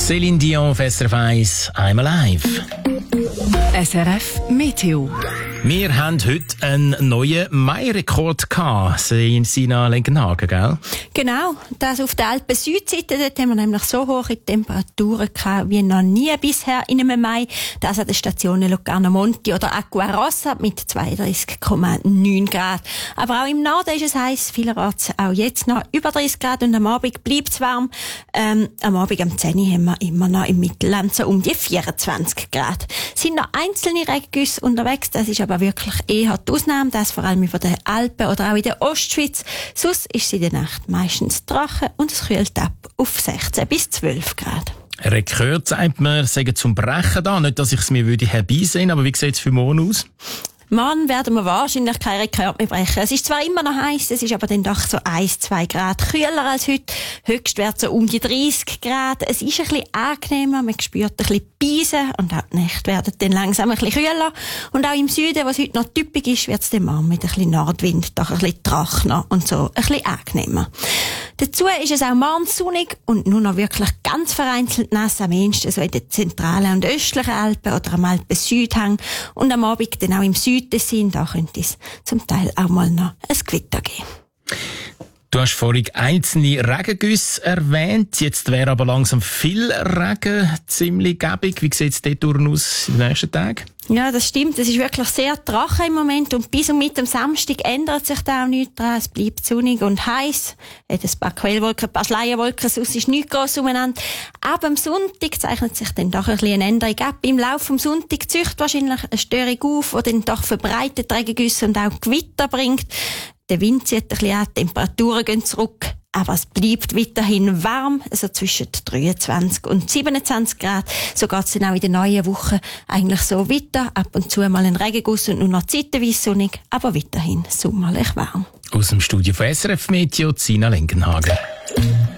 Céline Dion auf SRF 1, I'm Alive. SRF Meteo. Wir haben heute einen neuen Mai-Rekord gehabt, Sina Lengenhagen, gell? Genau, das auf der Alpen-Südseite, dort haben wir nämlich so hohe Temperaturen gehabt wie noch nie bisher in einem Mai. Das an den Stationen Locarno Monti oder Aquarossa mit 32,9 Grad. Aber auch im Norden ist es heiß, vielerorts auch jetzt noch über 30 Grad und am Abend bleibt es warm. Am Abend am 10 Uhr haben wir immer noch im Mittelland so um die 24 Grad. Es sind noch einzelne Regengüsse unterwegs, das ist aber wirklich eher die Ausnahme, das vor allem über den Alpen oder auch in der Ostschweiz. Sonst ist es in der Nacht meistens trocken und es kühlt ab auf 16 bis 12 Grad. Rekord sagt man, sagen zum Brechen da. Nicht, dass ich es mir herbeisehen würde, aber wie sieht es für morgen aus? Morgen werden wir wahrscheinlich keinen Rekord mehr brechen. Es ist zwar immer noch heiß, es ist aber dann doch so 1-2 Grad kühler als heute. Höchst wird so um die 30 Grad. Es ist ein bisschen angenehmer, man spürt ein bisschen Beisen und auch die Nächte werden dann langsam ein bisschen kühler. Und auch im Süden, was heute noch typisch ist, wird es dann morgen mit ein bisschen Nordwind doch ein bisschen trockener und so ein bisschen angenehmer. Dazu ist es auch morgen sonnig und nur noch wirklich ganz vereinzelt nass, am ehesten so in den zentralen und östlichen Alpen oder am Alpen-Südhang und am Abend dann auch im Südtessin, da könnte es zum Teil auch mal noch ein Gewitter geben. Du hast vorhin einzelne Regengüsse erwähnt, jetzt wäre aber langsam viel Regen ziemlich gäbig. Wie sieht es dort aus in den nächsten Tagen? Ja, das stimmt. Es ist wirklich sehr trocken im Moment und bis und mit dem Samstag ändert sich da auch nichts dran. Es bleibt sonnig und heiß. Ein paar Quellwolken, ein paar Schleierwolken, sonst ist nichts gross umeinander. Ab am Sonntag zeichnet sich dann doch ein bisschen eine Änderung ab. Im Laufe des Sonntags zieht wahrscheinlich eine Störung auf, die dann doch verbreitet Regengüsse und auch Gewitter bringt. Der Wind zieht ein bisschen an, die Temperaturen gehen zurück. Aber es bleibt weiterhin warm, also zwischen 23 und 27 Grad. So geht es dann auch in der neuen Woche eigentlich so weiter. Ab und zu mal ein Regenguss und nur noch zeitweise sonnig, aber weiterhin sommerlich warm. Aus dem Studio von SRF Meteo, Sina Lengenhagen.